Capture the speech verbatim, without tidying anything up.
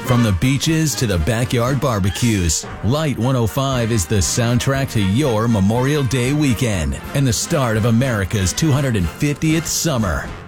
From the beaches to the backyard barbecues, Light one oh five is the soundtrack to your Memorial Day weekend and the start of America's two hundred fiftieth summer.